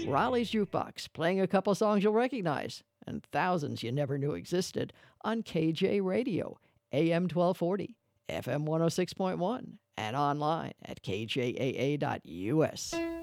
Raleigh's Jukebox, playing a couple songs you'll recognize, and thousands you never knew existed on KJ Radio, AM 1240, FM 106.1, and online at kjaa.us.